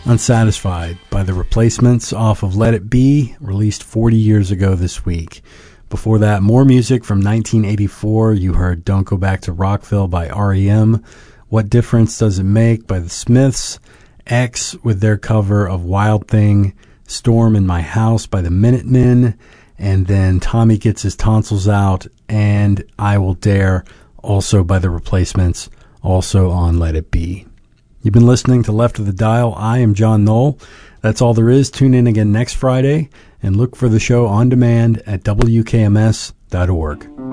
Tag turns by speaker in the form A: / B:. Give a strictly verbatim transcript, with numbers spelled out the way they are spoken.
A: Unsatisfied by The Replacements off of Let It Be, released forty years ago this week. Before that, more music from nineteen eighty-four. You heard Don't Go Back to Rockville by R E M, What Difference Does It Make by The Smiths, X with their cover of Wild Thing, Storm in My House by the Minutemen, and then Tommy Gets His Tonsils Out and I Will Dare, also by The Replacements, also on Let It Be. You've been listening to Left of the Dial. I am John Knoll. That's all there is. Tune in again next Friday and look for the show on demand at W K M S dot org.